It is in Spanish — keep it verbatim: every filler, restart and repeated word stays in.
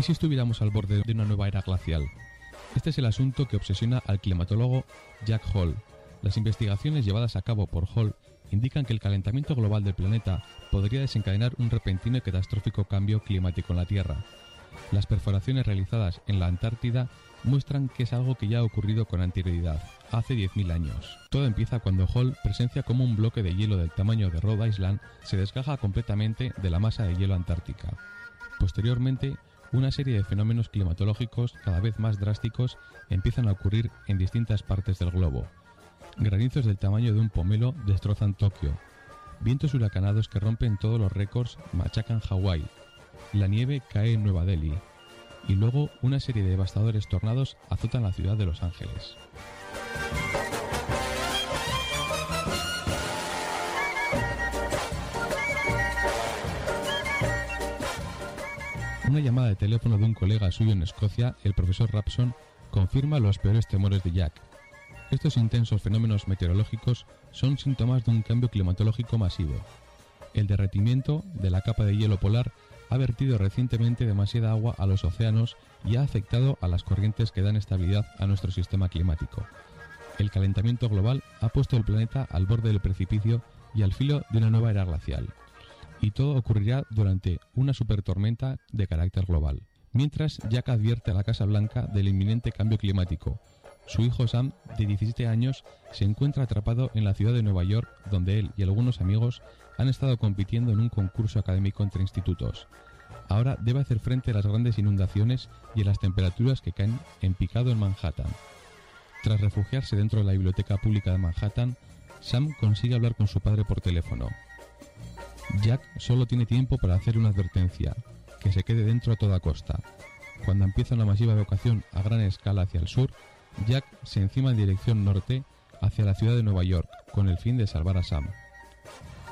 si estuviéramos al borde de una nueva era glacial? Este es el asunto que obsesiona al climatólogo Jack Hall. Las investigaciones llevadas a cabo por Hall indican que el calentamiento global del planeta podría desencadenar un repentino y catastrófico cambio climático en la Tierra. Las perforaciones realizadas en la Antártida muestran que es algo que ya ha ocurrido con anterioridad, hace diez mil años. Todo empieza cuando Hall presencia cómo un bloque de hielo del tamaño de Rhode Island se desgaja completamente de la masa de hielo antártica. Posteriormente, una serie de fenómenos climatológicos cada vez más drásticos empiezan a ocurrir en distintas partes del globo. Granizos del tamaño de un pomelo destrozan Tokio. Vientos huracanados que rompen todos los récords machacan Hawái. La nieve cae en Nueva Delhi. Y luego una serie de devastadores tornados azotan la ciudad de Los Ángeles. Una llamada de teléfono de un colega suyo en Escocia, el profesor Rapson, confirma los peores temores de Jack. Estos intensos fenómenos meteorológicos son síntomas de un cambio climatológico masivo. El derretimiento de la capa de hielo polar ha vertido recientemente demasiada agua a los océanos y ha afectado a las corrientes que dan estabilidad a nuestro sistema climático. El calentamiento global ha puesto el planeta al borde del precipicio y al filo de una nueva era glacial. Y todo ocurrirá durante una supertormenta de carácter global. Mientras, Jack advierte a la Casa Blanca del inminente cambio climático. Su hijo Sam, de diecisiete años, se encuentra atrapado en la ciudad de Nueva York, donde él y algunos amigos han estado compitiendo en un concurso académico entre institutos. Ahora debe hacer frente a las grandes inundaciones y a las temperaturas que caen en picado en Manhattan. Tras refugiarse dentro de la biblioteca pública de Manhattan, Sam consigue hablar con su padre por teléfono. Jack solo tiene tiempo para hacer una advertencia, que se quede dentro a toda costa. Cuando empieza una masiva evacuación a gran escala hacia el sur, Jack se encima en dirección norte hacia la ciudad de Nueva York, con el fin de salvar a Sam.